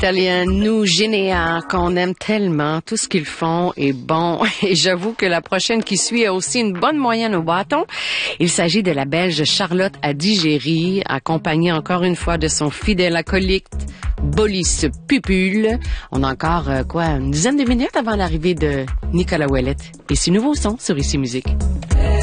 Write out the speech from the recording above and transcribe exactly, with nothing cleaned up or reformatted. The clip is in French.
Italiano Genea, qu'on aime tellement. Tout ce qu'ils font est bon. Et j'avoue que la prochaine qui suit a aussi une bonne moyenne au bâton. Il s'agit de la Belge Charlotte Adigéry, accompagnée encore une fois de son fidèle acolyte Bolis Pupul. On a encore, euh, quoi, une dizaine de minutes avant l'arrivée de Nicolas Ouellet. Et c'est nouveau son sur Ici Musique.